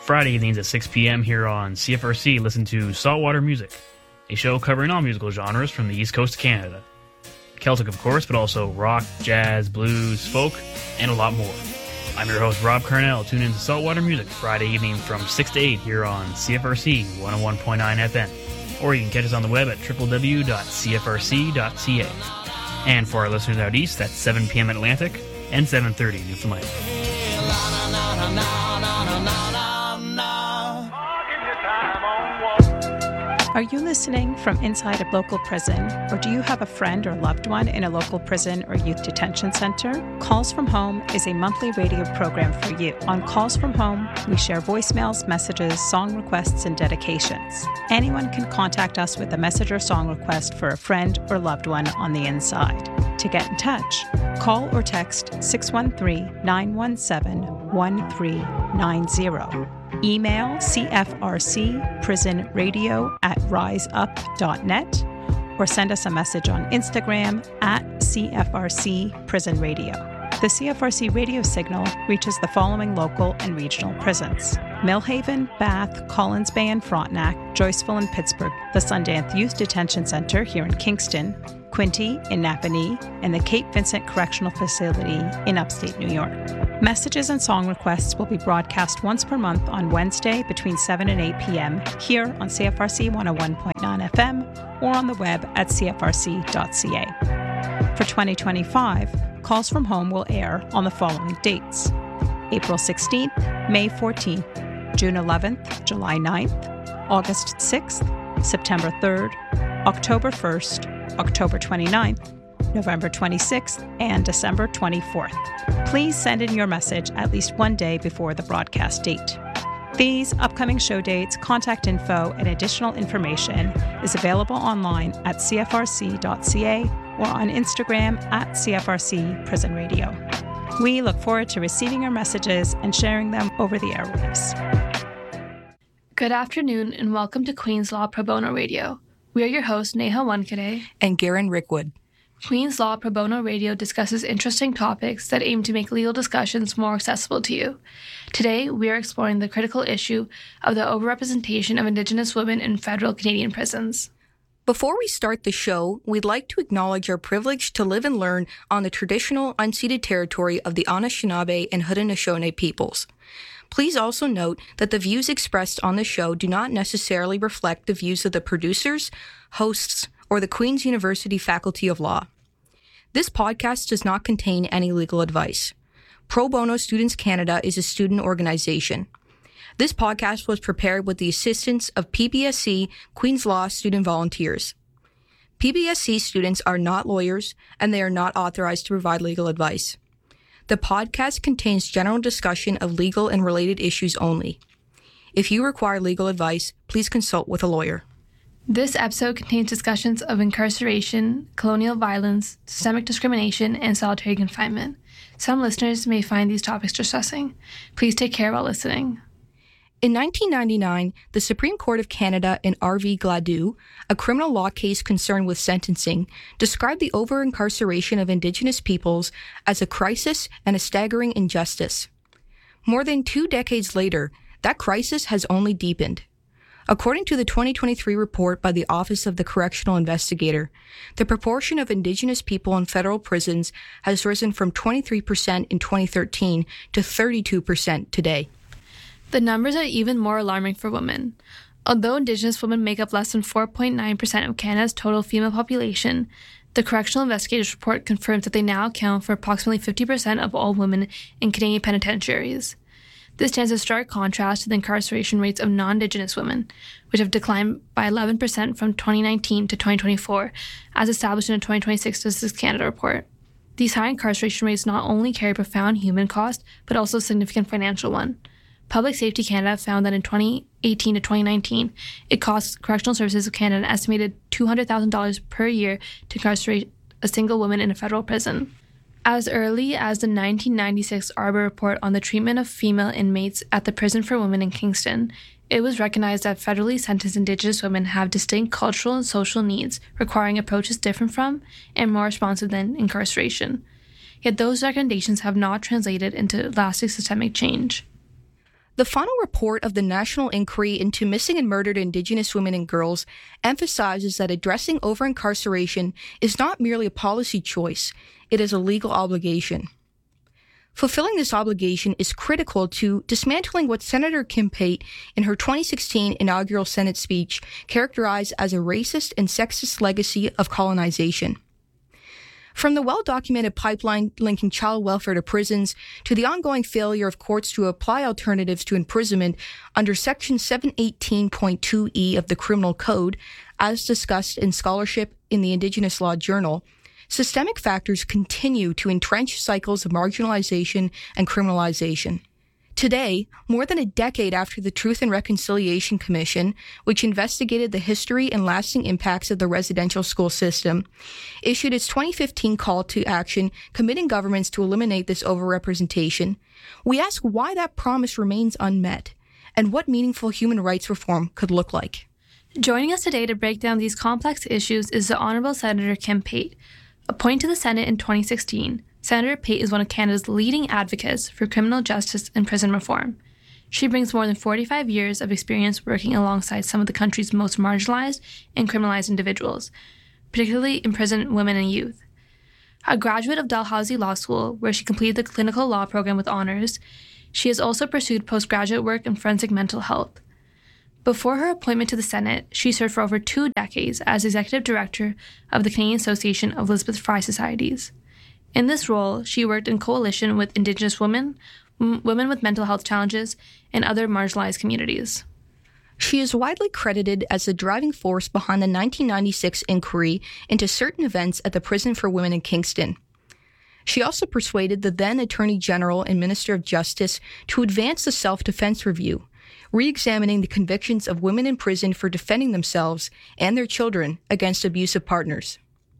Friday evenings at 6 p.m. here on CFRC, listen to Saltwater Music, a show covering all musical genres from the East Coast of Canada. Celtic, of course, but also rock, jazz, blues, folk, and a lot more. I'm your host, Rob Carnell. Tune in to Saltwater Music Friday evening from 6 to 8 here on CFRC 101.9 FM. Or you can catch us on the web at www.cfrc.ca. And for our listeners out east, that's 7 p.m. Atlantic and 7:30 Newfoundland. Are you listening from inside a local prison, or do you have a friend or loved one in a local prison or youth detention center? Calls from Home is a monthly radio program for you. On Calls from Home, we share voicemails, messages, song requests, and dedications. Anyone can contact us with a message or song request for a friend or loved one on the inside. To get in touch, call or text 613-917-1390. Email cfrcprisonradio@riseup.net or send us a message on Instagram @CFRCPrisonRadio. The CFRC radio signal reaches the following local and regional prisons: Millhaven, Bath, Collins Bay and Frontenac, Joyceville and Pittsburgh, the Sundance Youth Detention Center here in Kingston, Quinte in Napanee, and the Cape Vincent Correctional Facility in upstate New York. Messages and song requests will be broadcast once per month on Wednesday between 7 and 8 p.m. here on CFRC 101.9 FM or on the web at cfrc.ca. For 2025, Calls from Home will air on the following dates: April 16th, May 14th, June 11th, July 9th, August 6th, September 3rd, October 1st, October 29th, November 26th, and December 24th. Please send in your message at least one day before the broadcast date. These upcoming show dates, contact info, and additional information is available online at cfrc.ca or on Instagram @CFRCPrisonRadio. We look forward to receiving your messages and sharing them over the airwaves. Good afternoon and welcome to Queen's Law Pro Bono Radio. We are your hosts, Neha Wankade and Garen Rickwood. Queen's Law Pro Bono Radio discusses interesting topics that aim to make legal discussions more accessible to you. Today, we are exploring the critical issue of the overrepresentation of Indigenous women in federal Canadian prisons. Before we start the show, we'd like to acknowledge our privilege to live and learn on the traditional unceded territory of the Anishinaabe and Haudenosaunee peoples. Please also note that the views expressed on the show do not necessarily reflect the views of the producers, hosts, or the Queen's University Faculty of Law. This podcast does not contain any legal advice. Pro Bono Students Canada is a student organization. This podcast was prepared with the assistance of PBSC Queen's Law student volunteers. PBSC students are not lawyers, and they are not authorized to provide legal advice. The podcast contains general discussion of legal and related issues only. If you require legal advice, please consult with a lawyer. This episode contains discussions of incarceration, colonial violence, systemic discrimination, and solitary confinement. Some listeners may find these topics distressing. Please take care while listening. In 1999, the Supreme Court of Canada in R.V. Gladue, a criminal law case concerned with sentencing, described the over-incarceration of Indigenous peoples as a crisis and a staggering injustice. More than 2 decades later, that crisis has only deepened. According to the 2023 report by the Office of the Correctional Investigator, the proportion of Indigenous people in federal prisons has risen from 23% in 2013 to 32% today. The numbers are even more alarming for women. Although Indigenous women make up less than 4.9% of Canada's total female population, the Correctional Investigators report confirms that they now account for approximately 50% of all women in Canadian penitentiaries. This stands in stark contrast to the incarceration rates of non-Indigenous women, which have declined by 11% from 2019 to 2024, as established in a 2026 Statistics Canada report. These high incarceration rates not only carry profound human cost, but also a significant financial one. Public Safety Canada found that in 2018 to 2019, it cost Correctional Services of Canada an estimated $200,000 per year to incarcerate a single woman in a federal prison. As early as the 1996 Arbor Report on the treatment of female inmates at the Prison for Women in Kingston, it was recognized that federally sentenced Indigenous women have distinct cultural and social needs, requiring approaches different from and more responsive than incarceration. Yet those recommendations have not translated into lasting systemic change. The final report of the National Inquiry into Missing and Murdered Indigenous Women and Girls emphasizes that addressing over-incarceration is not merely a policy choice, it is a legal obligation. Fulfilling this obligation is critical to dismantling what Senator Kim Pate, in her 2016 inaugural Senate speech, characterized as a racist and sexist legacy of colonization. From the well-documented pipeline linking child welfare to prisons to the ongoing failure of courts to apply alternatives to imprisonment under Section 718.2e of the Criminal Code, as discussed in scholarship in the Indigenous Law Journal, systemic factors continue to entrench cycles of marginalization and criminalization. Today, more than a decade after the Truth and Reconciliation Commission, which investigated the history and lasting impacts of the residential school system, issued its 2015 call to action committing governments to eliminate this overrepresentation, we ask why that promise remains unmet and what meaningful human rights reform could look like. Joining us today to break down these complex issues is the Honourable Senator Kim Pate. Appointed to the Senate in 2016, Senator Pate is one of Canada's leading advocates for criminal justice and prison reform. She brings more than 45 years of experience working alongside some of the country's most marginalized and criminalized individuals, particularly imprisoned women and youth. A graduate of Dalhousie Law School, where she completed the clinical law program with honors, she has also pursued postgraduate work in forensic mental health. Before her appointment to the Senate, she served for over 2 decades as Executive Director of the Canadian Association of Elizabeth Fry Societies. In this role, she worked in coalition with Indigenous women, women with mental health challenges, and other marginalized communities. She is widely credited as the driving force behind the 1996 inquiry into certain events at the Prison for Women in Kingston. She also persuaded the then Attorney General and Minister of Justice to advance the self-defense review, re-examining the convictions of women in prison for defending themselves and their children against abusive partners.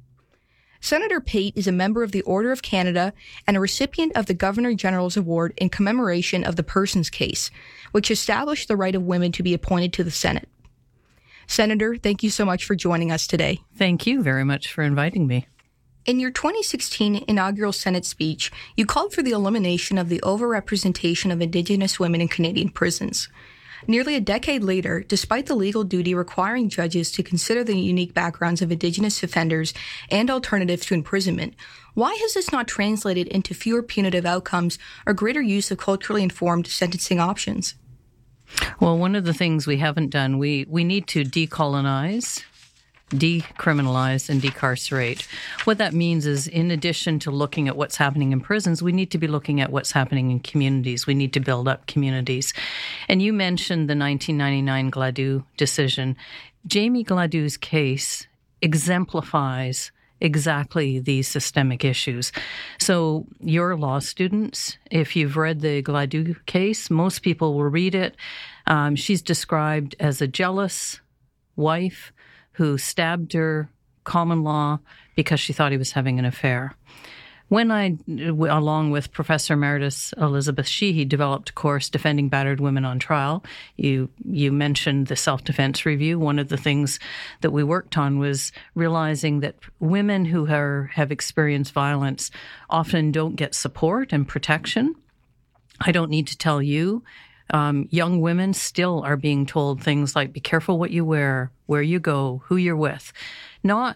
Senator Pate is a member of the Order of Canada and a recipient of the Governor-General's Award in commemoration of the Persons Case, which established the right of women to be appointed to the Senate. Senator, thank you so much for joining us today. Thank you very much for inviting me. In your 2016 inaugural Senate speech, you called for the elimination of the overrepresentation of Indigenous women in Canadian prisons. Nearly a decade later, despite the legal duty requiring judges to consider the unique backgrounds of Indigenous offenders and alternatives to imprisonment, why has this not translated into fewer punitive outcomes or greater use of culturally informed sentencing options? Well, one of the things we haven't done, we need to decolonize, decriminalize, and decarcerate. What that means is, in addition to looking at what's happening in prisons, we need to be looking at what's happening in communities. We need to build up communities. And you mentioned the 1999 Gladue decision. Jamie Gladue's case exemplifies exactly these systemic issues. So your law students, if you've read the Gladue case, most people will read it. She's described as a jealous wife who stabbed her common law because she thought he was having an affair. When I, along with Professor Emeritus Elizabeth Sheehy, developed a course, Defending Battered Women on Trial, you mentioned the self-defense review. One of the things that we worked on was realizing that women who have experienced violence often don't get support and protection. I don't need to tell you, young women still are being told things like, be careful what you wear, where you go, who you're with. Not,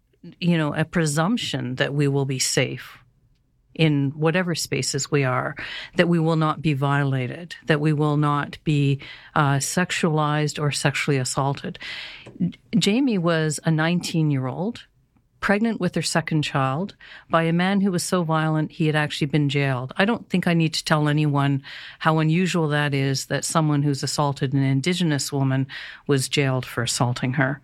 a presumption that we will be safe in whatever spaces we are, that we will not be violated, that we will not be sexualized or sexually assaulted. Jamie was a 19-year-old, pregnant with her second child, by a man who was so violent he had actually been jailed. I don't think I need to tell anyone how unusual that is, that someone who's assaulted an Indigenous woman was jailed for assaulting her.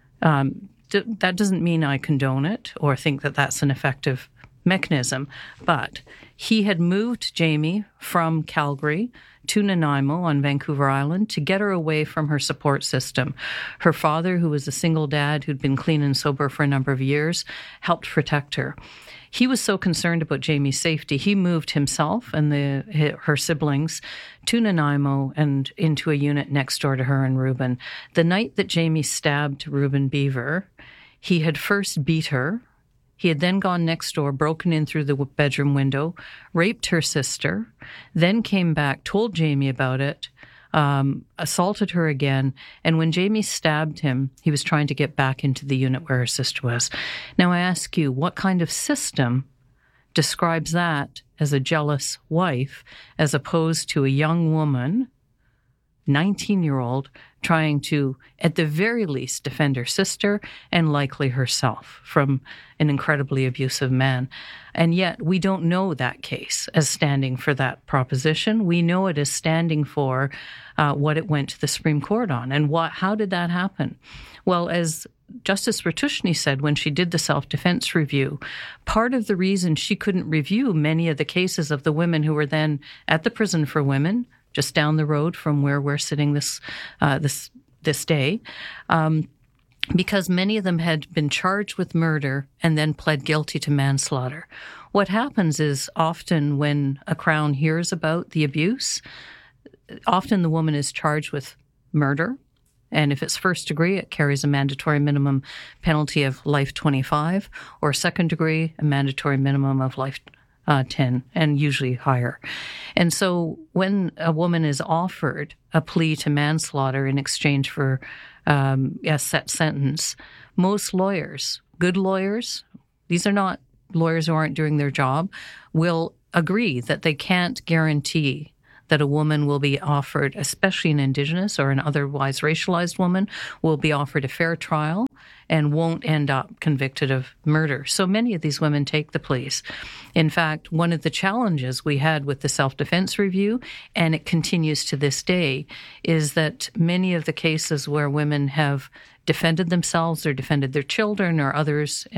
That doesn't mean I condone it or think that that's an effective mechanism, but he had moved Jamie from Calgary to Nanaimo on Vancouver Island to get her away from her support system. Her father, who was a single dad who'd been clean and sober for a number of years, helped protect her. He was so concerned about Jamie's safety, he moved himself and her siblings to Nanaimo and into a unit next door to her and Reuben. The night that Jamie stabbed Reuben Beaver, he had first beat her He had then gone next door, broken in through the bedroom window, raped her sister, then came back, told Jamie about it, assaulted her again. And when Jamie stabbed him, he was trying to get back into the unit where her sister was. Now, I ask you, what kind of system describes that as a jealous wife, as opposed to a young woman, 19-year-old, trying to, at the very least, defend her sister and likely herself from an incredibly abusive man? And yet we don't know that case as standing for that proposition. We know it as standing for what it went to the Supreme Court on. And how did that happen? Well, as Justice Ratushny said when she did the self-defense review, part of the reason she couldn't review many of the cases of the women who were then at the prison for women, just down the road from where we're sitting this day, because many of them had been charged with murder and then pled guilty to manslaughter. What happens is often when a Crown hears about the abuse, often the woman is charged with murder. And if it's first degree, it carries a mandatory minimum penalty of life 25, or second degree, a mandatory minimum of life 10, and usually higher. And so when a woman is offered a plea to manslaughter in exchange for a set sentence, most lawyers, good lawyers, these are not lawyers who aren't doing their job, will agree that they can't guarantee that a woman will be offered, especially an Indigenous or an otherwise racialized woman, will be offered a fair trial and won't end up convicted of murder. So many of these women take the pleas. In fact, one of the challenges we had with the self-defense review, and it continues to this day, is that many of the cases where women have defended themselves or defended their children or others,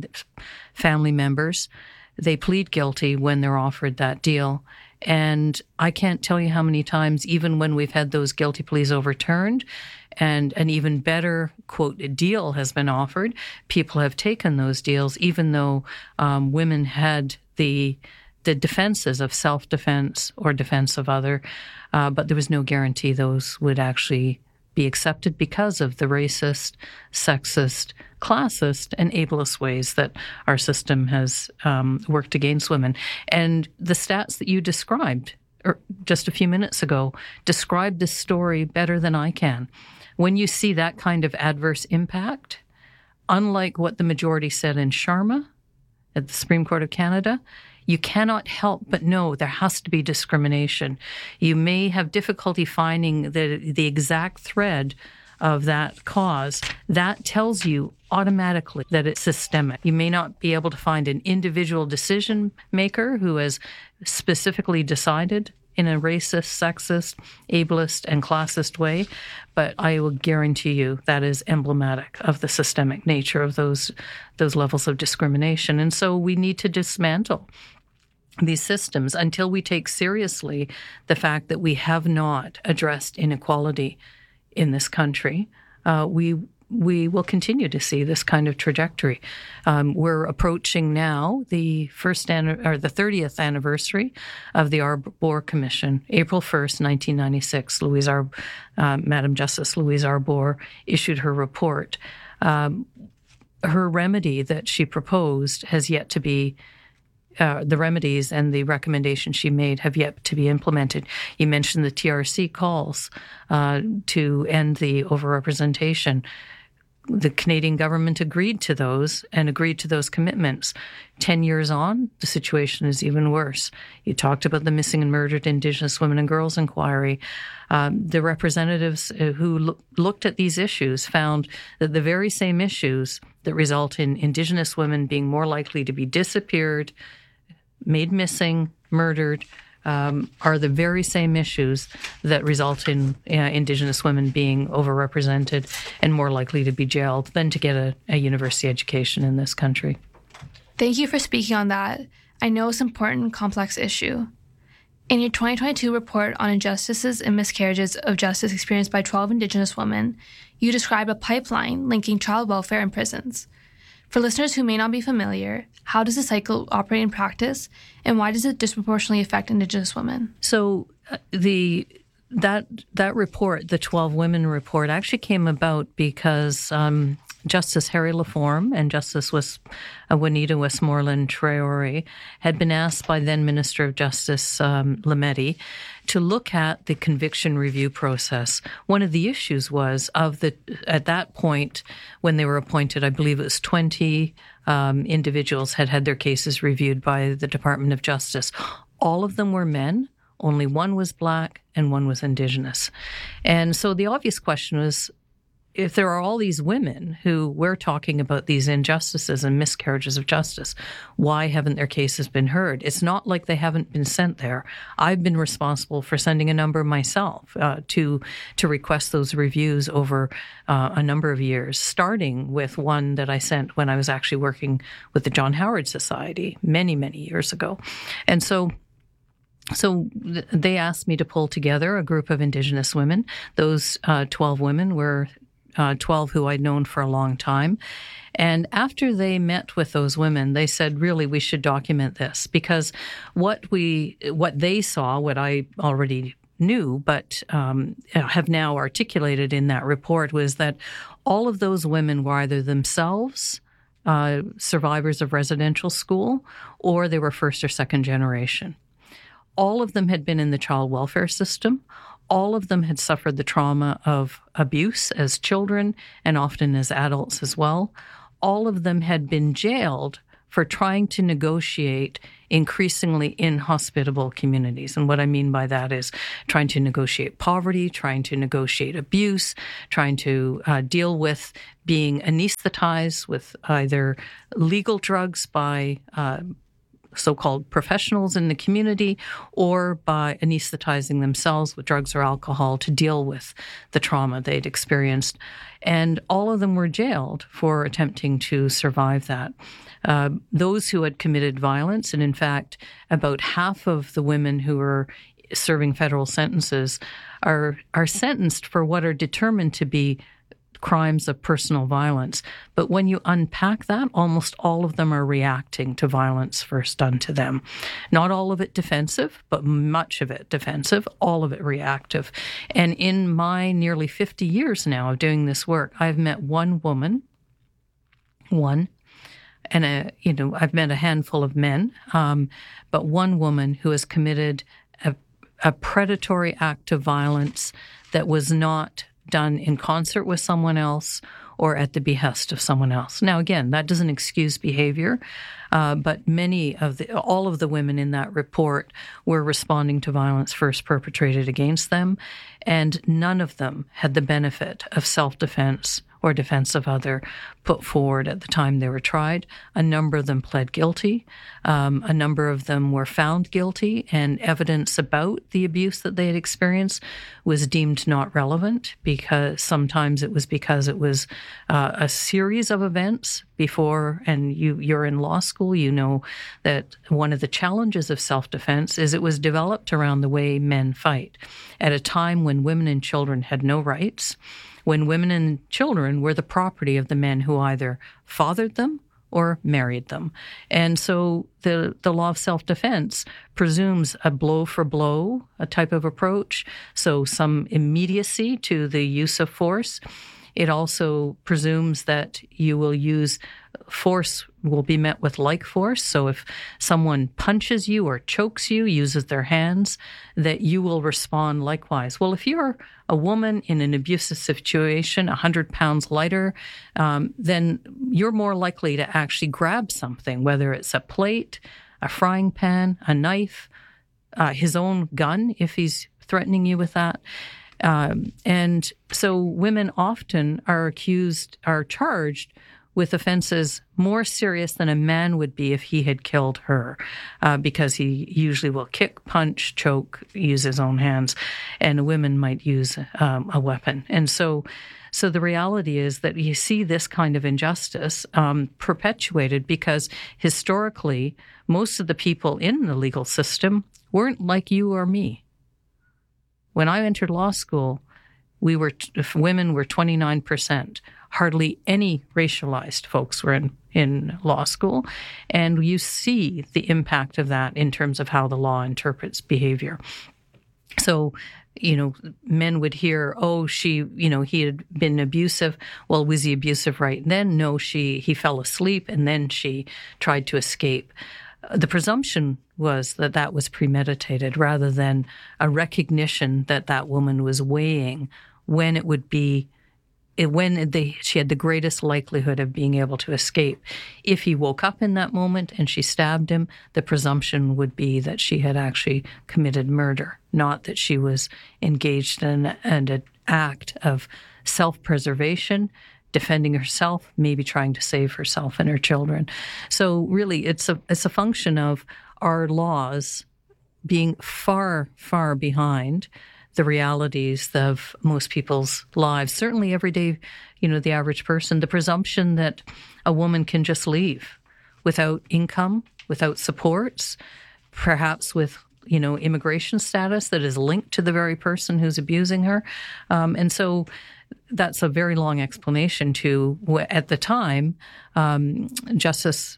family members, they plead guilty when they're offered that deal. And I can't tell you how many times, even when we've had those guilty pleas overturned and an even better, quote, deal has been offered, people have taken those deals, even though women had the defenses of self-defense or defense of other, but there was no guarantee those would actually be accepted because of the racist, sexist, classist, and ableist ways that our system has worked against women. And the stats that you described just a few minutes ago describe this story better than I can. When you see that kind of adverse impact, unlike what the majority said in Sharma at the Supreme Court of Canada, you cannot help but know there has to be discrimination. You may have difficulty finding the exact thread of that cause. That tells you automatically that it's systemic. You may not be able to find an individual decision maker who has specifically decided in a racist, sexist, ableist, and classist way, but I will guarantee you that is emblematic of the systemic nature of those levels of discrimination. And so we need to dismantle these systems until we take seriously the fact that we have not addressed inequality in this country. We will continue to see this kind of trajectory. We're approaching now the 30th anniversary of the Arbour Commission. April 1st, 1996, Madam Justice Louise Arbour issued her report. Her remedy that she proposed has yet to be the remedies and the recommendations she made have yet to be implemented. You mentioned the TRC calls to end the overrepresentation. The Canadian government agreed to those and agreed to those commitments. 10 years on, the situation is even worse. You talked about the Missing and Murdered Indigenous Women and Girls Inquiry. The representatives who looked at these issues found that the very same issues that result in Indigenous women being more likely to be disappeared, made missing, murdered, are the very same issues that result in Indigenous women being overrepresented and more likely to be jailed than to get a university education in this country. Thank you for speaking on that. I know it's an important, complex issue. In your 2022 report on injustices and miscarriages of justice experienced by 12 Indigenous women, you describe a pipeline linking child welfare and prisons. For listeners who may not be familiar, how does the cycle operate in practice, and why does it disproportionately affect Indigenous women? So that report, the 12 Women report, actually came about because Justice Harry Laforme and Justice Juanita Westmoreland Traore had been asked by then Minister of Justice Lametti to look at the conviction review process. One of the issues was at that point when they were appointed, I believe it was 20 individuals had their cases reviewed by the Department of Justice. All of them were men. Only one was Black and one was Indigenous. And so the obvious question was, if there are all these women who we're talking about these injustices and miscarriages of justice, why haven't their cases been heard? It's not like they haven't been sent there. I've been responsible for sending a number myself to request those reviews over a number of years, starting with one that I sent when I was actually working with the John Howard Society many, many years ago. And so they asked me to pull together a group of Indigenous women. Those 12 women were 12 who I'd known for a long time. And after they met with those women, they said, really, we should document this, because what they saw, what I already knew, but have now articulated in that report, was that all of those women were either themselves survivors of residential school, or they were first or second generation. All of them had been in the child welfare system. All of them had suffered the trauma of abuse as children and often as adults as well. All of them had been jailed for trying to negotiate increasingly inhospitable communities. And what I mean by that is trying to negotiate poverty, trying to negotiate abuse, trying to deal with being anesthetized with either legal drugs by so-called professionals in the community, or by anesthetizing themselves with drugs or alcohol to deal with the trauma they'd experienced. And all of them were jailed for attempting to survive that. Those who had committed violence, and in fact, about half of the women who were serving federal sentences are sentenced for what are determined to be crimes of personal violence. But when you unpack that, almost all of them are reacting to violence first done to them. Not all of it defensive, but much of it defensive, all of it reactive. And in my nearly 50 years now of doing this work, I've met one woman, and I've met a handful of men, but one woman who has committed a predatory act of violence that was not done in concert with someone else or at the behest of someone else. Now, again, that doesn't excuse behavior, but all of the women in that report were responding to violence first perpetrated against them, and none of them had the benefit of self-defense or defense of other put forward at the time they were tried. A number of them pled guilty. A number of them were found guilty, and evidence about the abuse that they had experienced was deemed not relevant, because sometimes it was because it was a series of events before, and you're in law school, you know that one of the challenges of self-defense is it was developed around the way men fight at a time when women and children had no rights, when women and children were the property of the men who either fathered them or married them. And so the law of self-defense presumes a blow for blow, a type of approach, so some immediacy to the use of force. It also presumes that you will use force will be met with like force. So if someone punches you or chokes you, uses their hands, that you will respond likewise. Well, if you're a woman in an abusive situation, 100 pounds lighter, then you're more likely to actually grab something, whether it's a plate, a frying pan, a knife, his own gun, if he's threatening you with that. And so women often are charged with offenses more serious than a man would be if he had killed her, because he usually will kick, punch, choke, use his own hands, and women might use a weapon. And so the reality is that you see this kind of injustice perpetuated because historically, most of the people in the legal system weren't like you or me. When I entered law school, women were 29%. Hardly any racialized folks were in law school. And you see the impact of that in terms of how the law interprets behavior. So, men would hear, oh, he had been abusive. Well, was he abusive right then? No, he fell asleep and then she tried to escape. The presumption was that was premeditated rather than a recognition that woman was weighing when it would be, she had the greatest likelihood of being able to escape. If he woke up in that moment and she stabbed him, the presumption would be that she had actually committed murder, not that she was engaged in an act of self-preservation, defending herself, maybe trying to save herself and her children. So really, it's a function of our laws being far, far behind the realities of most people's lives. Certainly every day, the average person, the presumption that a woman can just leave without income, without supports, perhaps with, immigration status that is linked to the very person who's abusing her. And so that's a very long explanation to, at the time, Justice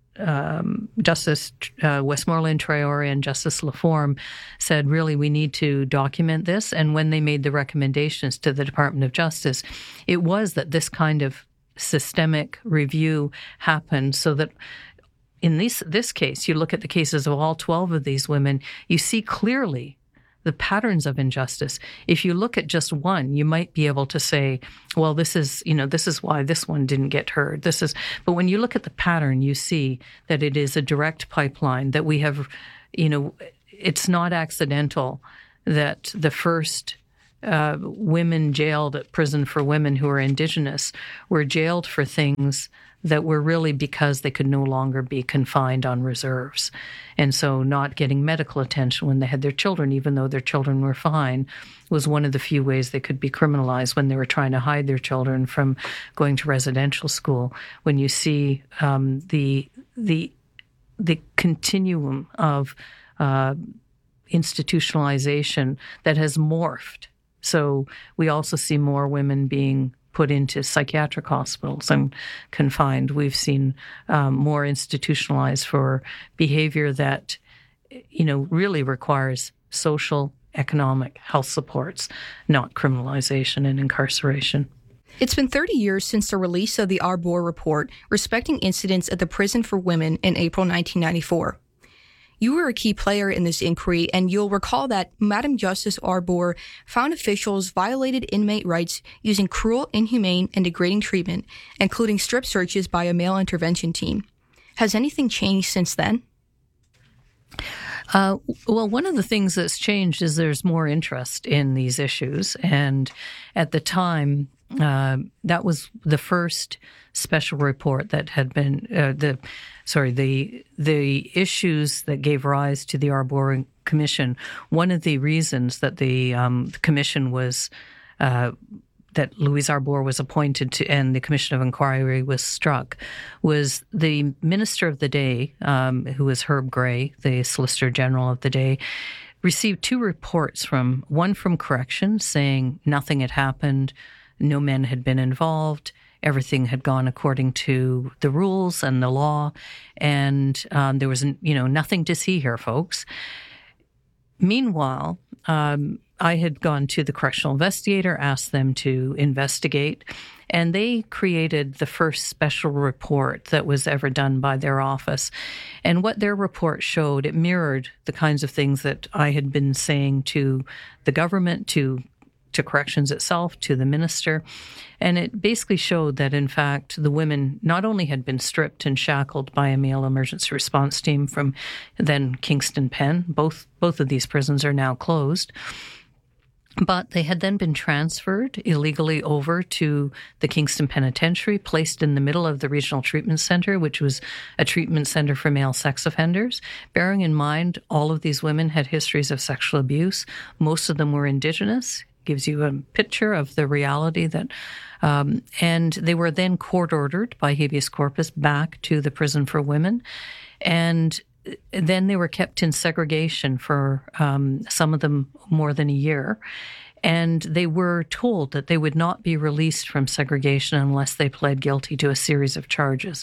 Westmoreland Traore and Justice Laforme said, really, we need to document this. And when they made the recommendations to the Department of Justice, it was that this kind of systemic review happened so that in this case, you look at the cases of all 12 of these women, you see clearly the patterns of injustice. If you look at just one, you might be able to say, well, this is why this one didn't get heard. But when you look at the pattern, you see that it is a direct pipeline, that we have, it's not accidental that the first women jailed at Prison for Women who are Indigenous were jailed for things that were really because they could no longer be confined on reserves. And so not getting medical attention when they had their children, even though their children were fine, was one of the few ways they could be criminalized when they were trying to hide their children from going to residential school. When you see the continuum of institutionalization that has morphed. So we also see more women being put into psychiatric hospitals and confined. We've seen more institutionalized for behavior that, really requires social, economic, health supports, not criminalization and incarceration. It's been 30 years since the release of the Arbour report respecting incidents at the Prison for Women in April 1994. You were a key player in this inquiry, and you'll recall that Madam Justice Arbour found officials violated inmate rights using cruel, inhumane, and degrading treatment, including strip searches by a male intervention team. Has anything changed since then? Well, one of the things that's changed is there's more interest in these issues. And at the time, that was the first special report that had been the issues that gave rise to the Arbour Commission. One of the reasons that the commission was that Louise Arbour was appointed to and the Commission of Inquiry was struck was the minister of the day, who was Herb Gray, the Solicitor General of the day, received two reports one from Corrections saying nothing had happened, no men had been involved, everything had gone according to the rules and the law, and there was nothing to see here, folks. Meanwhile, I had gone to the correctional investigator, asked them to investigate, and they created the first special report that was ever done by their office. And what their report showed, it mirrored the kinds of things that I had been saying to the government, to Corrections itself, to the minister. And it basically showed that, in fact, the women not only had been stripped and shackled by a male emergency response team from then Kingston Pen, both of these prisons are now closed, but they had then been transferred illegally over to the Kingston Penitentiary, placed in the middle of the Regional Treatment Centre, which was a treatment centre for male sex offenders. Bearing in mind, all of these women had histories of sexual abuse. Most of them were Indigenous. Gives you a picture of the reality that, and they were then court-ordered by habeas corpus back to the Prison for Women. And then they were kept in segregation for some of them more than a year. And they were told that they would not be released from segregation unless they pled guilty to a series of charges,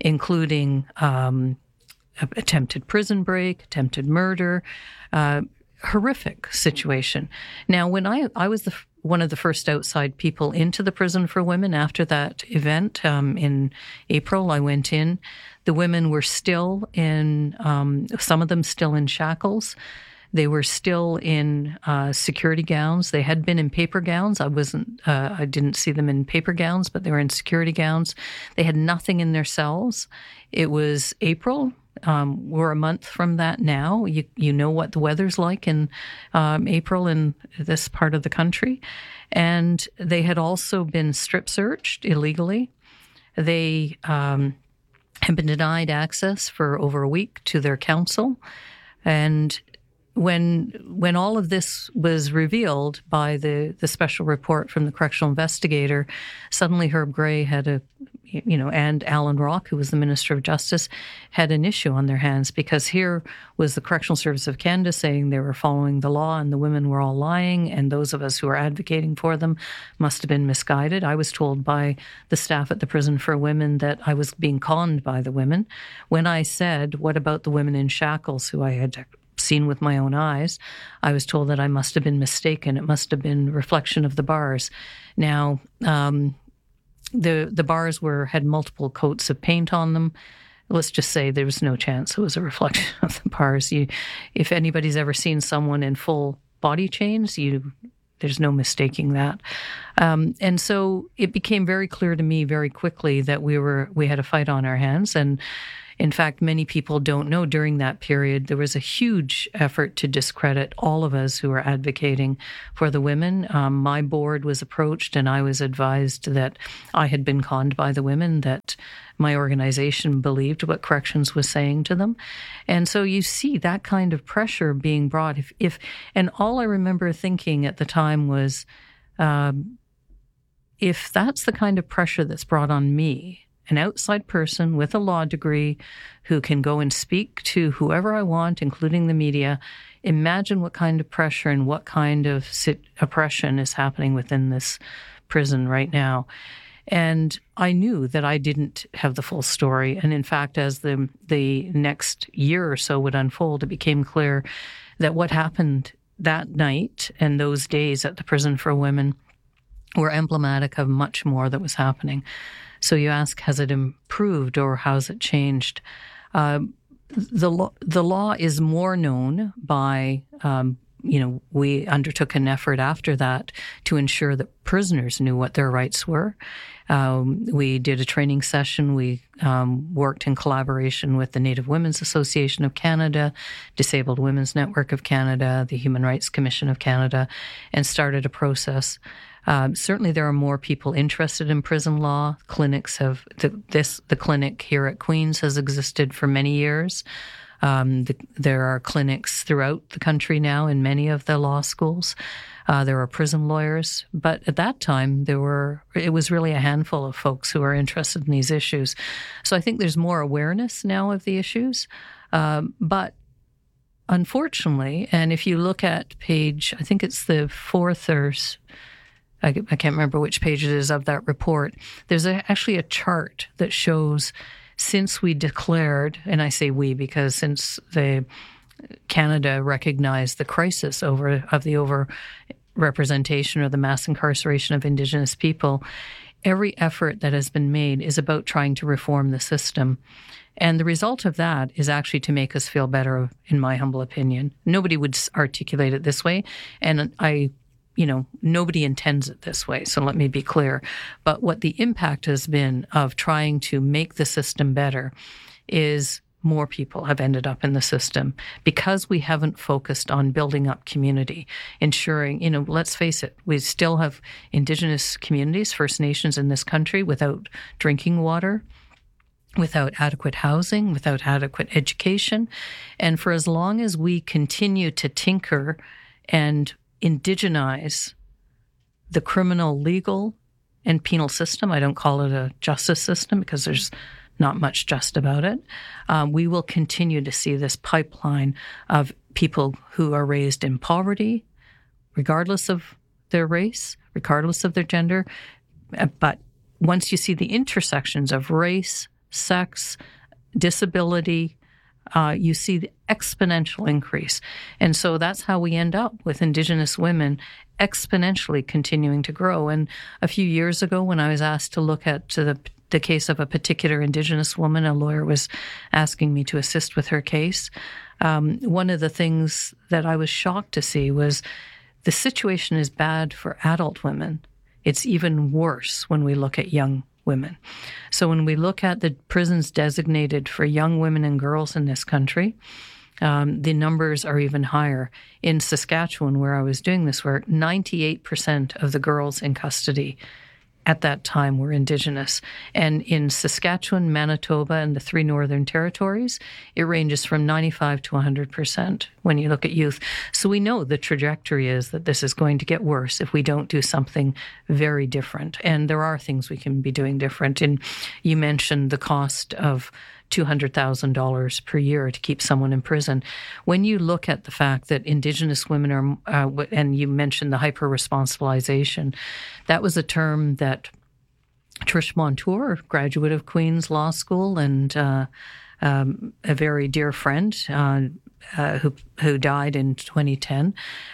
including attempted prison break, attempted murder, horrific situation. Now, when I was one of the first outside people into the prison for women after that event in April, I went in. The women were still in, some of them still in shackles. They were still in security gowns. They had been in paper gowns. I didn't see them in paper gowns, but they were in security gowns. They had nothing in their cells. It was April. We're a month from that now. You know what the weather's like in April in this part of the country. And they had also been strip searched illegally. They had been denied access for over a week to their counsel. And when all of this was revealed by the special report from the correctional investigator, suddenly Herb Gray had and Alan Rock, who was the Minister of Justice, had an issue on their hands, because here was the Correctional Service of Canada saying they were following the law and the women were all lying, and those of us who are advocating for them must have been misguided. I was told by the staff at the Prison for Women that I was being conned by the women. When I said, what about the women in shackles who I had seen with my own eyes, I was told that I must have been mistaken. It must have been reflection of the bars. Now, the bars had multiple coats of paint on them. Let's just say there was no chance it was a reflection of the bars. If anybody's ever seen someone in full body chains, there's no mistaking that. And so it became very clear to me very quickly that we had a fight on our hands. And in fact, many people don't know during that period, there was a huge effort to discredit all of us who were advocating for the women. My board was approached and I was advised that I had been conned by the women, that my organization believed what corrections was saying to them. And so you see that kind of pressure being brought. And all I remember thinking at the time was, if that's the kind of pressure that's brought on me, an outside person with a law degree who can go and speak to whoever I want, including the media, imagine what kind of pressure and what kind of oppression is happening within this prison right now. And I knew that I didn't have the full story. And in fact, as the next year or so would unfold, it became clear that what happened that night and those days at the Prison for Women were emblematic of much more that was happening. So you ask, has it improved or how's it changed? The law is more known by, we undertook an effort after that to ensure that prisoners knew what their rights were. We did a training session. We worked in collaboration with the Native Women's Association of Canada, Disabled Women's Network of Canada, the Human Rights Commission of Canada, and started a process. Certainly there are more people interested in prison law. Clinics the clinic here at Queen's has existed for many years. There are clinics throughout the country now in many of the law schools. There are prison lawyers. But at that time, it was really a handful of folks who are interested in these issues. So I think there's more awareness now of the issues. But unfortunately, and if you look at page, I think it's the fourth or I can't remember which page it is of that report, there's actually a chart that shows since we declared, and I say we because since Canada recognized the crisis of the over-representation or the mass incarceration of Indigenous people, every effort that has been made is about trying to reform the system. And the result of that is actually to make us feel better, in my humble opinion. Nobody would articulate it this way, and nobody intends it this way, so let me be clear. But what the impact has been of trying to make the system better is more people have ended up in the system because we haven't focused on building up community, ensuring, let's face it, we still have Indigenous communities, First Nations in this country without drinking water, without adequate housing, without adequate education. And for as long as we continue to tinker and indigenize the criminal, legal, and penal system, I don't call it a justice system because there's not much just about it, we will continue to see this pipeline of people who are raised in poverty, regardless of their race, regardless of their gender. But once you see the intersections of race, sex, disability, you see the exponential increase. And so that's how we end up with Indigenous women exponentially continuing to grow. And a few years ago, when I was asked to look at the case of a particular Indigenous woman, a lawyer was asking me to assist with her case. One of the things that I was shocked to see was the situation is bad for adult women. It's even worse when we look at young women. So when we look at the prisons designated for young women and girls in this country, the numbers are even higher. In Saskatchewan, where I was doing this work, 98% of the girls in custody at that time were Indigenous. And in Saskatchewan, Manitoba, and the 3 Northern Territories, it ranges from 95 to 100% when you look at youth. So we know the trajectory is that this is going to get worse if we don't do something very different. And there are things we can be doing different. And you mentioned the cost of $200,000 per year to keep someone in prison. When you look at the fact that Indigenous women are, and you mentioned the hyper-responsibilization, that was a term that Trish Montour, graduate of Queen's Law School and a very dear friend who died in 2010,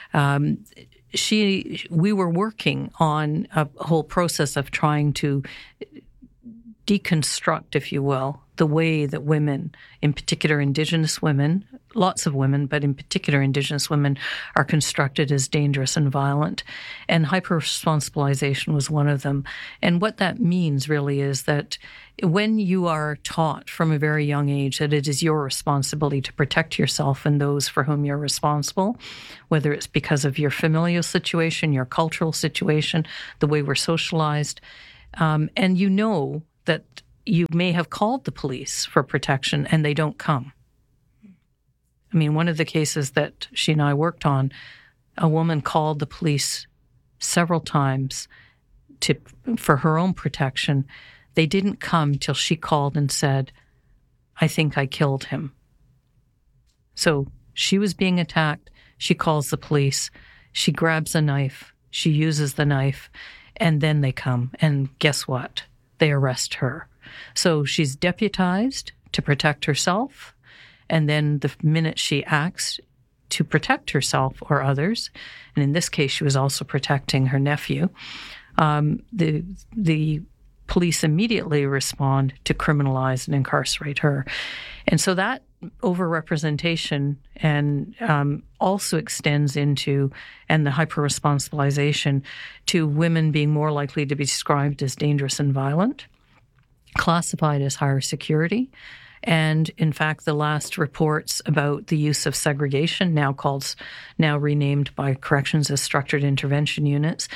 we were working on a whole process of trying to deconstruct, if you will, the way that women, in particular Indigenous women, lots of women, but in particular Indigenous women, are constructed as dangerous and violent. And hyper-responsibilization was one of them. And what that means really is that when you are taught from a very young age that it is your responsibility to protect yourself and those for whom you're responsible, whether it's because of your familial situation, your cultural situation, the way we're socialized, and you know that you may have called the police for protection and they don't come. I mean, one of the cases that she and I worked on, a woman called the police several times for her own protection. They didn't come till she called and said, "I think I killed him." So she was being attacked. She calls the police. She grabs a knife. She uses the knife. And then they come. And guess what? They arrest her. So she's deputized to protect herself. And then the minute she acts to protect herself or others, and in this case, she was also protecting her nephew, the police immediately respond to criminalize and incarcerate her. And so that overrepresentation and also extends into, and the hyper-responsibilization to women being more likely to be described as dangerous and violent, classified as higher security. And in fact, the last reports about the use of segregation, now renamed by corrections as structured intervention units,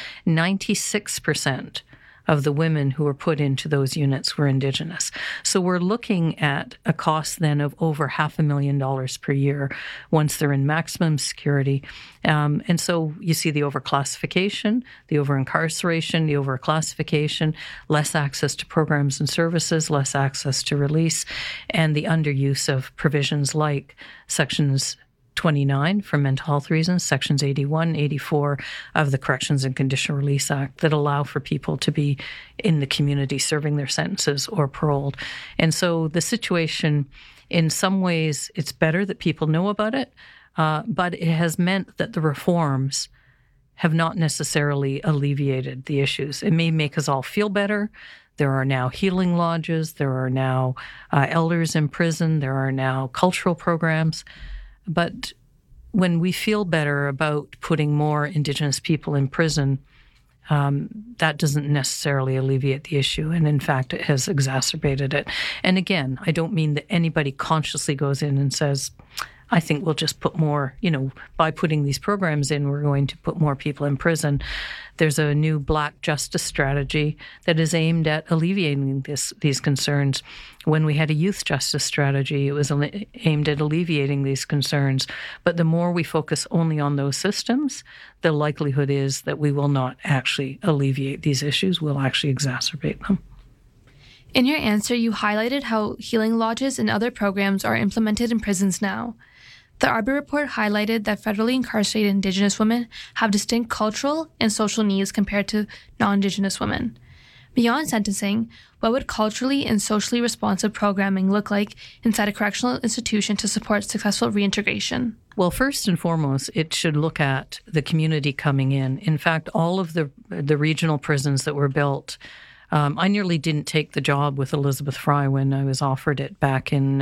96% of the women who were put into those units were Indigenous. So we're looking at a cost then of over $500,000 per year once they're in maximum security. And so you see the overclassification, the over-incarceration, the overclassification, less access to programs and services, less access to release, and the underuse of provisions like Sections 29 for mental health reasons, Sections 81, 84 of the Corrections and Conditional Release Act that allow for people to be in the community serving their sentences or paroled. And so the situation, in some ways, it's better that people know about it, but it has meant that the reforms have not necessarily alleviated the issues. It may make us all feel better. There are now healing lodges. There are now elders in prison. There are now cultural programs. But when we feel better about putting more Indigenous people in prison, that doesn't necessarily alleviate the issue. And in fact, it has exacerbated it. And again, I don't mean that anybody consciously goes in and says, I think we'll just put more, by putting these programs in, we're going to put more people in prison. There's a new Black justice strategy that is aimed at alleviating these concerns. When we had a youth justice strategy, it was aimed at alleviating these concerns. But the more we focus only on those systems, the likelihood is that we will not actually alleviate these issues, we'll actually exacerbate them. In your answer, you highlighted how healing lodges and other programs are implemented in prisons now. The Arby report highlighted that federally incarcerated Indigenous women have distinct cultural and social needs compared to non-Indigenous women. Beyond sentencing, what would culturally and socially responsive programming look like inside a correctional institution to support successful reintegration? Well, first and foremost, it should look at the community coming in. In fact, all of the regional prisons that were built, I nearly didn't take the job with Elizabeth Fry when I was offered it back in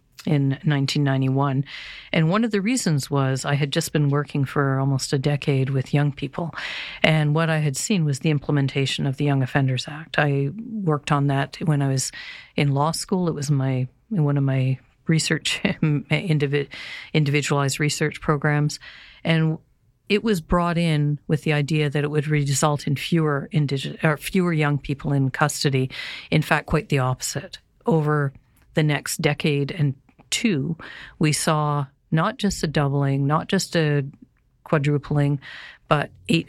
1991. And one of the reasons was I had just been working for almost a decade with young people. And what I had seen was the implementation of the Young Offenders Act. I worked on that when I was in law school. It was one of my research, individualized research programs. And it was brought in with the idea that it would result in fewer young people in custody. In fact, quite the opposite. Over the next decade and two, we saw not just a doubling, not just a quadrupling, but 8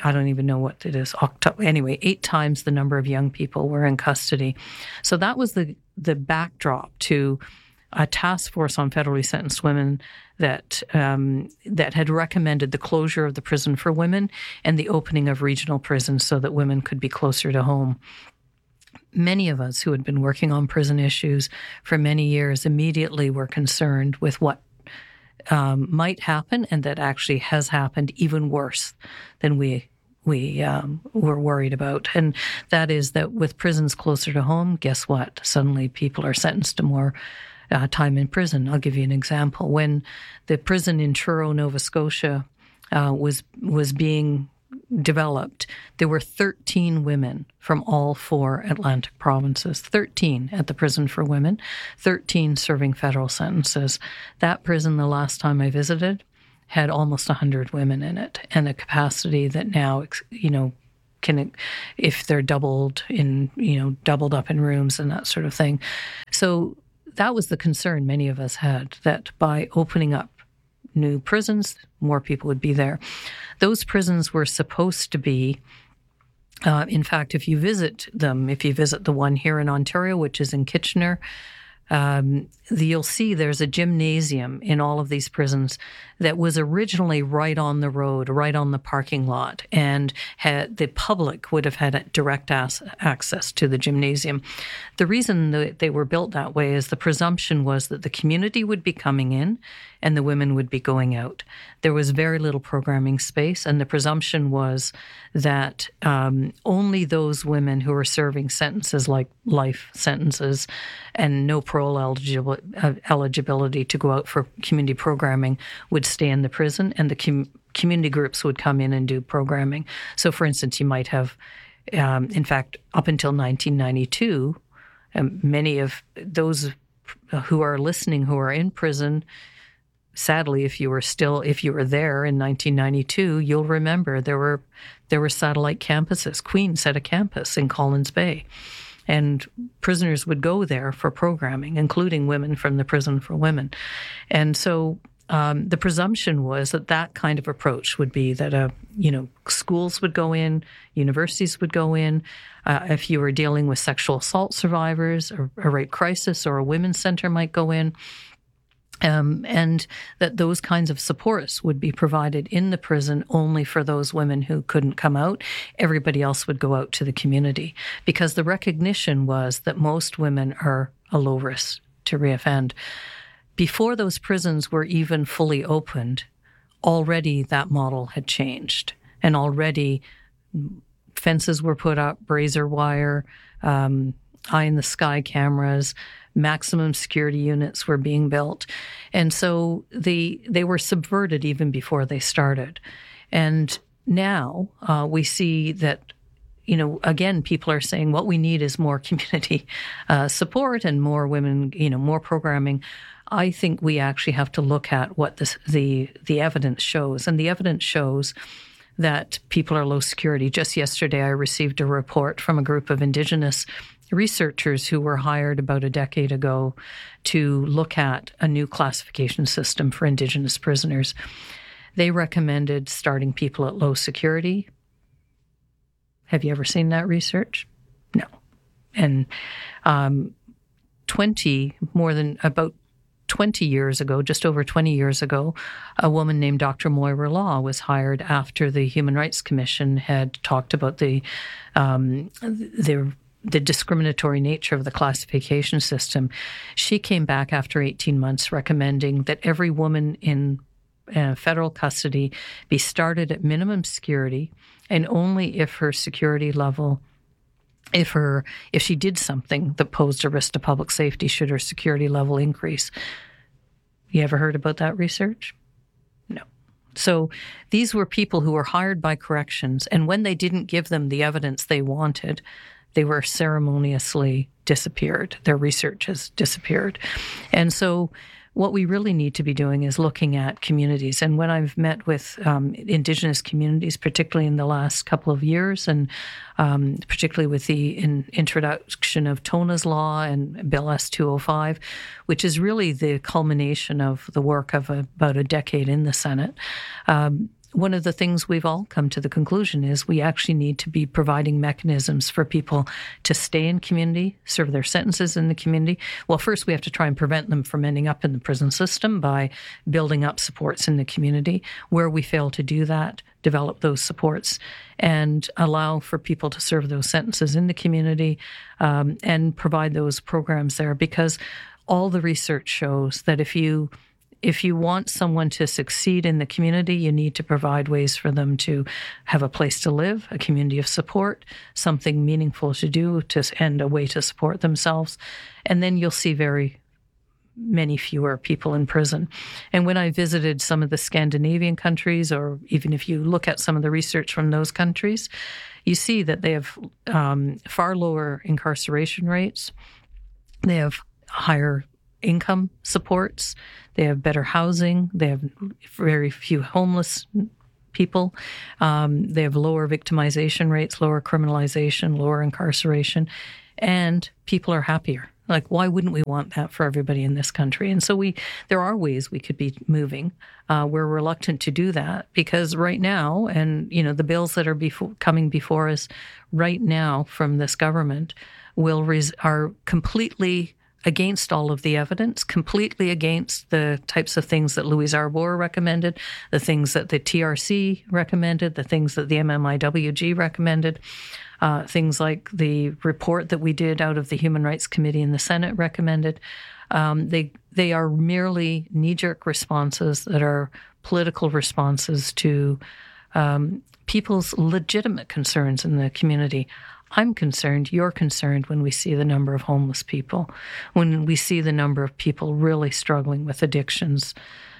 times the number of young people were in custody. So that was the backdrop to a task force on federally sentenced women that had recommended the closure of the prison for women and the opening of regional prisons so that women could be closer to home. Many of us who had been working on prison issues for many years immediately were concerned with what might happen, and that actually has happened even worse than we were worried about. And that is that with prisons closer to home, guess what? Suddenly people are sentenced to more time in prison. I'll give you an example. When the prison in Truro, Nova Scotia was being developed, there were 13 women from all 4 Atlantic provinces, 13 at the prison for women, 13 serving federal sentences. That prison, the last time I visited, had almost 100 women in it, and a capacity that now, can, if they're doubled up in rooms and that sort of thing. So that was the concern many of us had, that by opening up new prisons, more people would be there. Those prisons were supposed to be, in fact, if you visit the one here in Ontario, which is in Kitchener, you'll see there's a gymnasium in all of these prisons that was originally right on the road, right on the parking lot, and the public would have had direct access to the gymnasium. The reason that they were built that way is the presumption was that the community would be coming in and the women would be going out. There was very little programming space, and the presumption was that only those women who were serving sentences like life sentences and no parole eligibility to go out for community programming would stay in the prison, and the community groups would come in and do programming. So, for instance, you might have, in fact, up until 1992, many of those who are listening who are in prison, sadly, if you were there in 1992, you'll remember there were satellite campuses. Queen's had a campus in Collins Bay, and prisoners would go there for programming, including women from the prison for women. And so the presumption was that kind of approach would be that schools would go in, universities would go in. If you were dealing with sexual assault survivors, or a rape crisis, or a women's center might go in. And that those kinds of supports would be provided in the prison only for those women who couldn't come out. Everybody else would go out to the community, because the recognition was that most women are a low risk to reoffend. Before those prisons were even fully opened, already that model had changed, and already fences were put up, razor wire, eye-in-the-sky cameras, maximum security units were being built. And so they were subverted even before they started. And now we see that, again, people are saying what we need is more community support and more women, more programming. I think we actually have to look at what the evidence shows. And the evidence shows that people are low security. Just yesterday, I received a report from a group of Indigenous researchers who were hired about a decade ago to look at a new classification system for Indigenous prisoners. They recommended starting people at low security. Have you ever seen that research? No. And about 20 years ago, just over 20 years ago, a woman named Dr. Moira Law was hired after the Human Rights Commission had talked about the the discriminatory nature of the classification system. She came back after 18 months recommending that every woman in federal custody be started at minimum security, and only if her security level, if she did something that posed a risk to public safety, should her security level increase. You ever heard about that research? No. So these were people who were hired by corrections, and when they didn't give them the evidence they wanted, they were ceremoniously disappeared. Their research has disappeared. And so what we really need to be doing is looking at communities. And when I've met with Indigenous communities, particularly in the last couple of years, and particularly with the introduction of TONA's Law and Bill S-205, which is really the culmination of the work of about a decade in the Senate, one of the things we've all come to the conclusion is we actually need to be providing mechanisms for people to stay in community, serve their sentences in the community. Well, first we have to try and prevent them from ending up in the prison system by building up supports in the community. Where we fail to do that, develop those supports and allow for people to serve those sentences in the community, and provide those programs there. Because all the research shows that if you want someone to succeed in the community, you need to provide ways for them to have a place to live, a community of support, something meaningful to do, and a way to support themselves. And then you'll see very many fewer people in prison. And when I visited some of the Scandinavian countries, or even if you look at some of the research from those countries, you see that they have far lower incarceration rates. They have higher income supports. They have better housing. They have very few homeless people. They have lower victimization rates, lower criminalization, lower incarceration, and people are happier. Like, why wouldn't we want that for everybody in this country? And so there are ways we could be moving. We're reluctant to do that because right now, and the bills that are coming before us right now from this government are completely against all of the evidence, completely against the types of things that Louise Arbour recommended, the things that the TRC recommended, the things that the MMIWG recommended, things like the report that we did out of the Human Rights Committee in the Senate recommended. They are merely knee-jerk responses that are political responses to people's legitimate concerns in the community. I'm concerned, you're concerned when we see the number of homeless people, when we see the number of people really struggling with addictions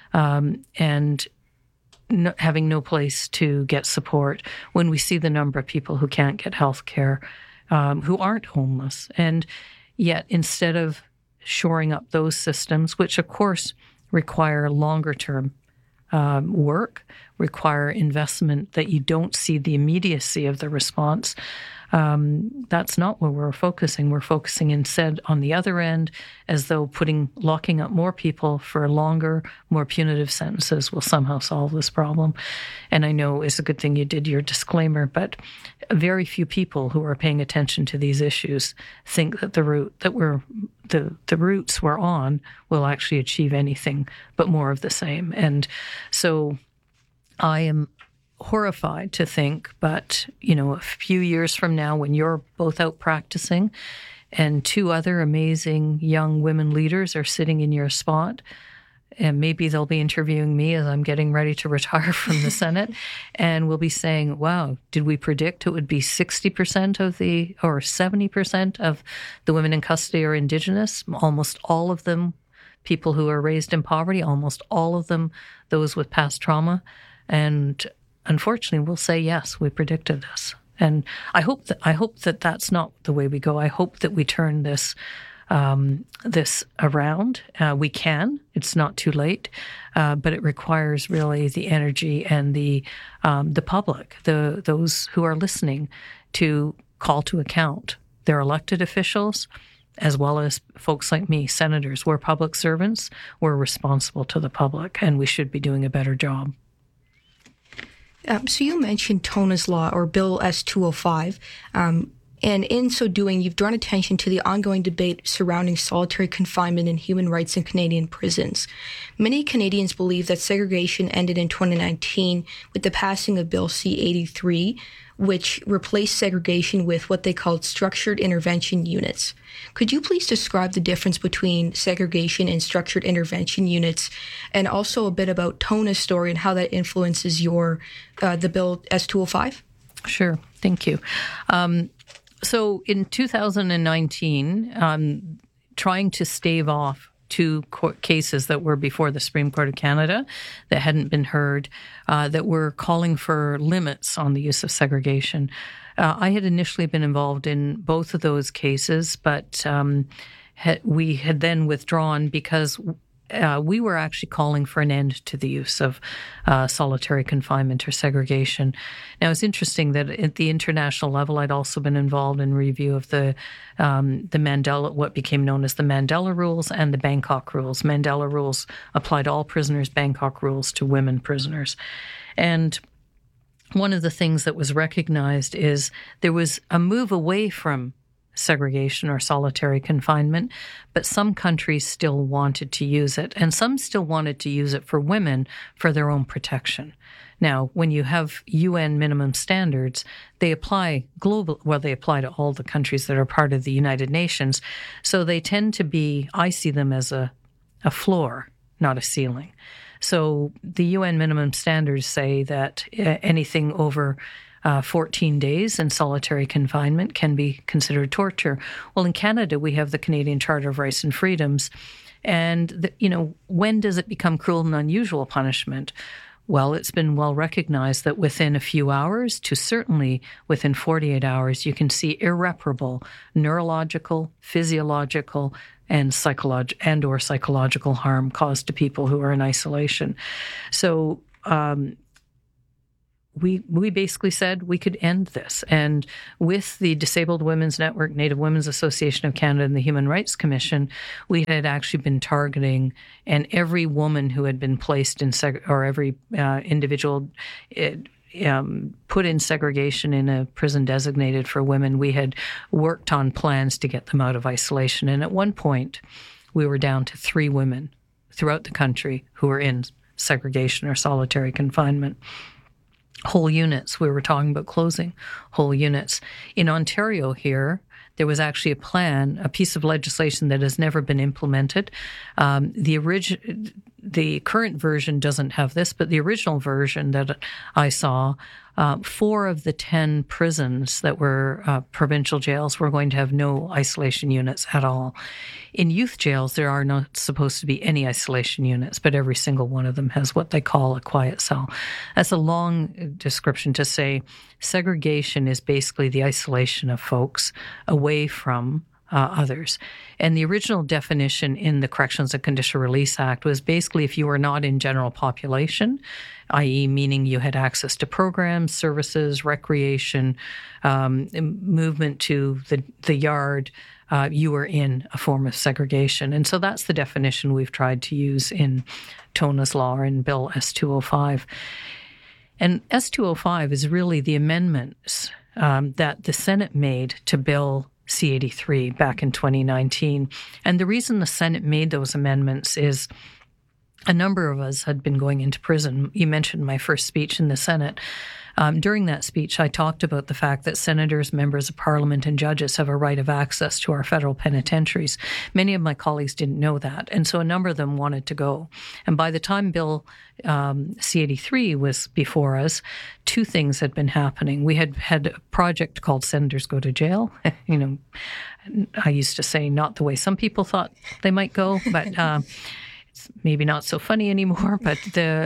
and having no place to get support, when we see the number of people who can't get health care, who aren't homeless. And yet, instead of shoring up those systems, which of course require longer-term work, require investment that you don't see the immediacy of the response, that's not where we're focusing. We're focusing instead on the other end, as though locking up more people for longer, more punitive sentences will somehow solve this problem. And I know it's a good thing you did your disclaimer, but very few people who are paying attention to these issues think that the routes we're on will actually achieve anything but more of the same. And so I am horrified to think, but, a few years from now, when you're both out practicing and two other amazing young women leaders are sitting in your spot, and maybe they'll be interviewing me as I'm getting ready to retire from the Senate, and we'll be saying, wow, did we predict it would be 60% or 70% of the women in custody are Indigenous? Almost all of them people who are raised in poverty, almost all of them those with past trauma. And unfortunately, we'll say, yes, we predicted this. And I hope that that's not the way we go. I hope that we turn this around. We can. It's not too late, but it requires really the energy and the public, those who are listening, to call to account their elected officials, as well as folks like me, senators. We're public servants. We're responsible to the public, and we should be doing a better job. So you mentioned TONA's Law, or Bill S-205. And in so doing, you've drawn attention to the ongoing debate surrounding solitary confinement and human rights in Canadian prisons. Many Canadians believe that segregation ended in 2019 with the passing of Bill C-83, which replaced segregation with what they called structured intervention units. Could you please describe the difference between segregation and structured intervention units, and also a bit about TONA's story and how that influences the Bill S-205? Sure, thank you. So in 2019, trying to stave off two court cases that were before the Supreme Court of Canada that hadn't been heard, that were calling for limits on the use of segregation. I had initially been involved in both of those cases, but we had then withdrawn because we were actually calling for an end to the use of solitary confinement or segregation. Now, it's interesting that at the international level, I'd also been involved in review of the Mandela, what became known as the Mandela Rules and the Bangkok Rules. Mandela Rules apply to all prisoners, Bangkok Rules to women prisoners. And one of the things that was recognized is there was a move away from segregation or solitary confinement, but some countries still wanted to use it, and some still wanted to use it for women for their own protection. Now, when you have UN minimum standards, they apply they apply to all the countries that are part of the United Nations, so they tend to be, I see them as a floor, not a ceiling. So the UN minimum standards say that anything over 14 days in solitary confinement can be considered torture. Well, in Canada, we have the Canadian Charter of Rights and Freedoms. And, when does it become cruel and unusual punishment? Well, it's been well recognized that within a few hours to certainly within 48 hours, you can see irreparable neurological, physiological, and psychological harm caused to people who are in isolation. So, we basically said we could end this. And with the Disabled Women's Network, Native Women's Association of Canada, and the Human Rights Commission, we had actually been targeting, and every woman who had been placed in every individual put in segregation in a prison designated for women, we had worked on plans to get them out of isolation. And at one point, we were down to 3 women throughout the country who were in segregation or solitary confinement. Whole units. We were talking about closing whole units. In Ontario here, there was actually a piece of legislation that has never been implemented. The current version doesn't have this, but the original version that I saw, 4 of the 10 prisons that were provincial jails were going to have no isolation units at all. In youth jails, there are not supposed to be any isolation units, but every single one of them has what they call a quiet cell. That's a long description to say segregation is basically the isolation of folks away from others. And the original definition in the Corrections and Conditional Release Act was basically if you were not in general population, i.e. meaning you had access to programs, services, recreation, movement to the yard, you were in a form of segregation. And so that's the definition we've tried to use in TONA's law or in Bill S-205. And S-205 is really the amendments that the Senate made to Bill C-83 back in 2019. And the reason the Senate made those amendments is a number of us had been going into prison. You mentioned my first speech in the Senate. During that speech, I talked about the fact that senators, members of parliament, and judges have a right of access to our federal penitentiaries. Many of my colleagues didn't know that, and so a number of them wanted to go. And by the time Bill C-83 was before us, 2 things had been happening. We had had a project called Senators Go to Jail. I used to say not the way some people thought they might go, but it's maybe not so funny anymore. But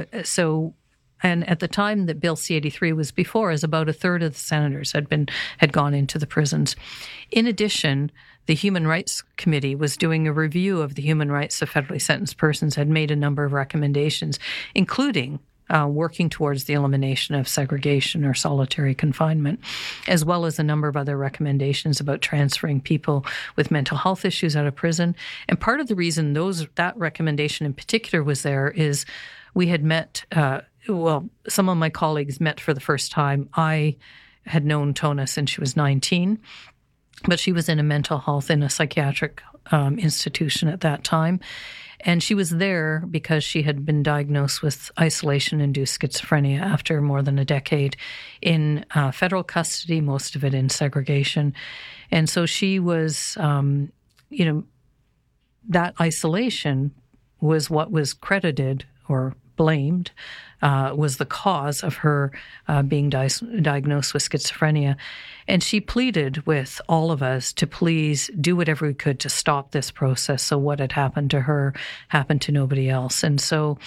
And at the time that Bill C-83 was before us, about a third of the senators had gone into the prisons. In addition, the Human Rights Committee was doing a review of the human rights of federally sentenced persons, had made a number of recommendations, including working towards the elimination of segregation or solitary confinement, as well as a number of other recommendations about transferring people with mental health issues out of prison. And part of the reason that recommendation in particular was there is we had met some of my colleagues met for the first time. I had known TONA since she was 19. but she was in a mental health, in a psychiatric institution at that time. And she was there because she had been diagnosed with isolation-induced schizophrenia after more than a decade in federal custody, most of it in segregation. And so she was, that isolation was what was credited or blamed, was the cause of her being diagnosed with schizophrenia. And she pleaded with all of us to please do whatever we could to stop this process, so what had happened to her happened to nobody else. And so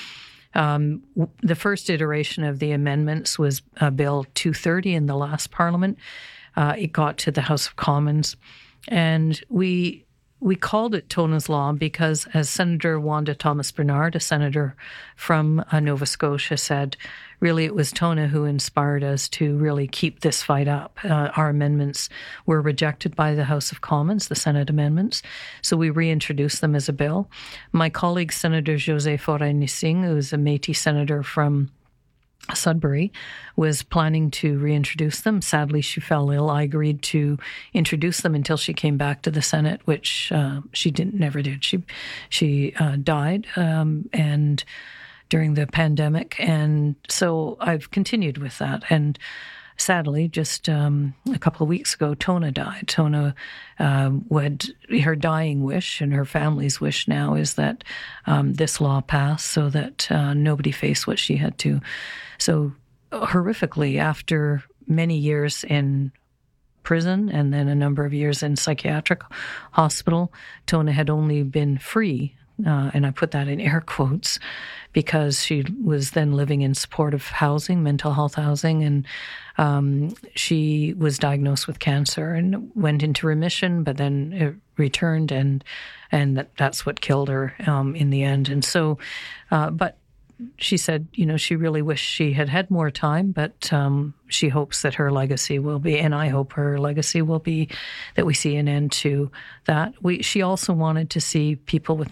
the first iteration of the amendments was Bill 230 in the last Parliament. It got to the House of Commons, and we called it Tona's Law because, as Senator Wanda Thomas-Bernard, a senator from Nova Scotia, said, really it was Tona who inspired us to really keep this fight up. Our amendments were rejected by the House of Commons, the Senate amendments, so we reintroduced them as a bill. My colleague, Senator José Faure-Nissing, who is a Métis senator from Sudbury, was planning to reintroduce them. Sadly, she fell ill. I agreed to introduce them until she came back to the Senate, which she never did. She died and during the pandemic, and so I've continued with that. And sadly, just a couple of weeks ago, Tona died. Tona, her dying wish and her family's wish now is that this law pass so that nobody face what she had to. So horrifically, after many years in prison and then a number of years in psychiatric hospital, Tona had only been free, and I put that in air quotes, because she was then living in supportive housing, mental health housing, and she was diagnosed with cancer and went into remission, but then it returned, and that's what killed her in the end. And so, but she said, she really wished she had had more time, but she hopes that her legacy will be, and I hope her legacy will be, that we see an end to that. She also wanted to see people with